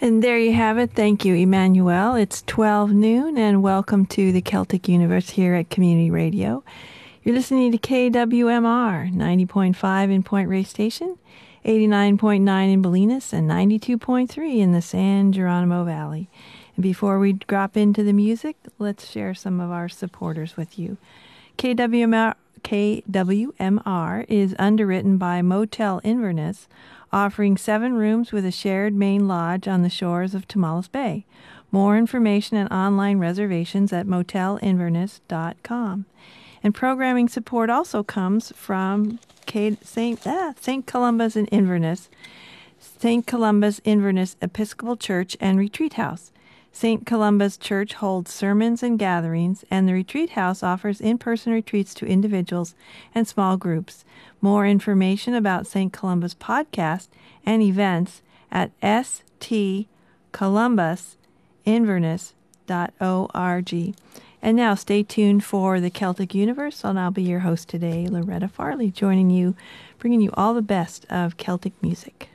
And there you have it. Thank you, Emmanuel. It's 12 noon, and welcome to the Celtic Universe here at Community Radio. You're listening to KWMR, 90.5 in Point Reyes Station, 89.9 in Bolinas, and 92.3 in the San Geronimo Valley. And before we drop into the music, let's share some of our supporters with you. KWMR is underwritten by Motel Inverness, offering 7 rooms with a shared main lodge on the shores of Tomales Bay. More information and online reservations at motelinverness.com. And programming support also comes from St. Columba's in Inverness, St. Columba's Inverness Episcopal Church and Retreat House. St. Columba's Church holds sermons and gatherings, and the Retreat House offers in-person retreats to individuals and small groups. More information about St. Columba's podcast and events at stcolumbusinverness.org. And now stay tuned for the Celtic Universe, and I'll be your host today, Loretta Farley, joining you, bringing you all the best of Celtic music.